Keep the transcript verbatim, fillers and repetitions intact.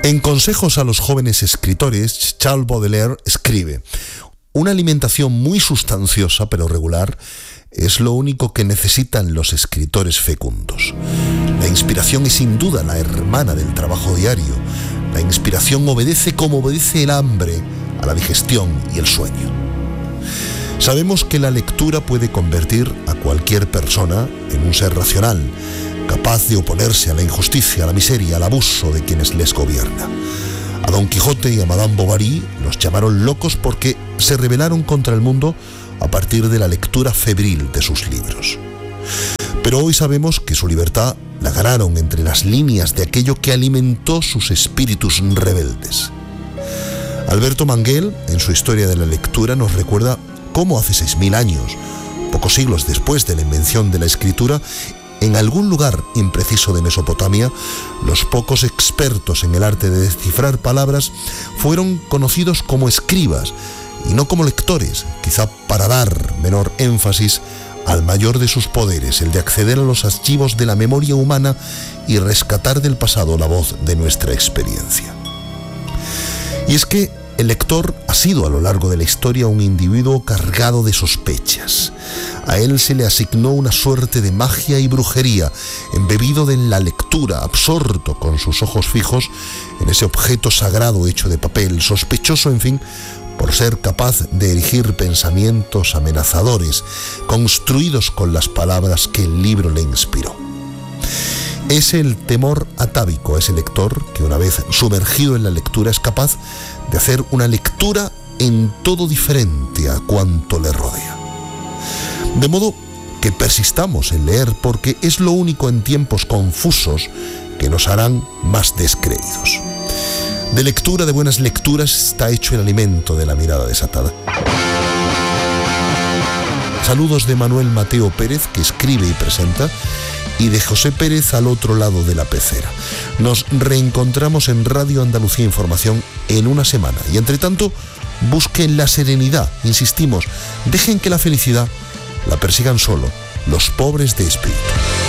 En Consejos a los jóvenes escritores, Charles Baudelaire escribe: una alimentación muy sustanciosa pero regular es lo único que necesitan los escritores fecundos. La inspiración es sin duda la hermana del trabajo diario. La inspiración obedece como obedece el hambre a la digestión y el sueño. Sabemos que la lectura puede convertir a cualquier persona en un ser racional, capaz de oponerse a la injusticia, a la miseria, al abuso de quienes les gobierna. A Don Quijote y a Madame Bovary los llamaron locos porque se rebelaron contra el mundo a partir de la lectura febril de sus libros. Pero hoy sabemos que su libertad la ganaron entre las líneas de aquello que alimentó sus espíritus rebeldes. Alberto Manguel, en su Historia de la Lectura, nos recuerda cómo hace seis mil años, pocos siglos después de la invención de la escritura, en algún lugar impreciso de Mesopotamia, los pocos expertos en el arte de descifrar palabras fueron conocidos como escribas y no como lectores, quizá para dar menor énfasis al mayor de sus poderes, el de acceder a los archivos de la memoria humana y rescatar del pasado la voz de nuestra experiencia. Y es que el lector ha sido a lo largo de la historia un individuo cargado de sospechas. A él se le asignó una suerte de magia y brujería, embebido de la lectura, absorto con sus ojos fijos en ese objeto sagrado hecho de papel, sospechoso, en fin, por ser capaz de erigir pensamientos amenazadores, construidos con las palabras que el libro le inspiró. Es el temor atávico a ese lector que, una vez sumergido en la lectura, es capaz de hacer una lectura en todo diferente a cuanto le rodea. De modo que persistamos en leer, porque es lo único en tiempos confusos que nos harán más descreídos. De lectura, de buenas lecturas, está hecho el alimento de la mirada desatada. Saludos de Manuel Mateo Pérez, que escribe y presenta, y de José Pérez al otro lado de la pecera. Nos reencontramos en Radio Andalucía Información en una semana. Y entre tanto, busquen la serenidad, insistimos, dejen que la felicidad la persigan solo los pobres de espíritu.